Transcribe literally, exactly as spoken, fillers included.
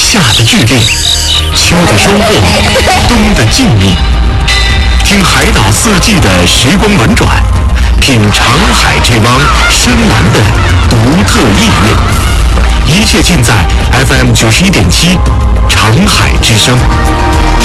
夏的剧烈，秋的收获，冬的静谧。听海岛四季的时光轮转，品长海这汪深蓝的独特意蕴。一切尽在 F M 九十一点七长海之声。